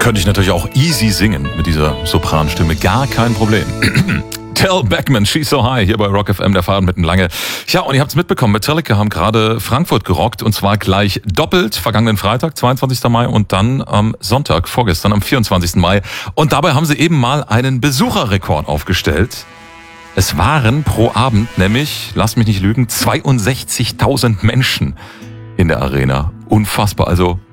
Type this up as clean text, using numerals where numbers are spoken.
Könnte ich natürlich auch easy singen mit dieser Sopranstimme, gar kein Problem. Tell Beckman, She's So High, hier bei Rock FM, der Faden mitten lange. Ja, und ihr habt es mitbekommen, Metallica haben gerade Frankfurt gerockt und zwar gleich doppelt, vergangenen Freitag, 22. Mai und dann am Sonntag, vorgestern, am 24. Mai. Und dabei haben sie eben mal einen Besucherrekord aufgestellt. Es waren pro Abend nämlich, lasst mich nicht lügen, 62.000 Menschen in der Arena. Unfassbar, also